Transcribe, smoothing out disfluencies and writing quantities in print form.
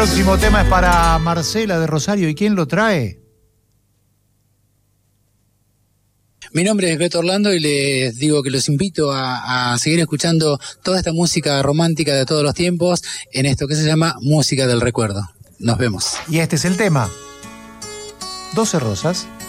próximo tema es para Marcela de Rosario. ¿Y quién lo trae? Mi nombre es Beto Orlando y les digo que los invito a seguir escuchando toda esta música romántica de todos los tiempos en esto que se llama Música del Recuerdo. Nos vemos. Y este es el tema. 12 rosas.